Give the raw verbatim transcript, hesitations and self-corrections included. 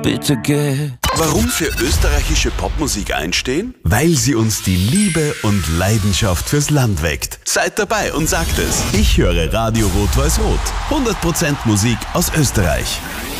bitte geh. Warum für österreichische Popmusik einstehen? Weil sie uns die Liebe und Leidenschaft fürs Land weckt. Seid dabei und sagt es. Ich höre Radio Rot-Weiß-Rot. hundert Prozent Musik aus Österreich.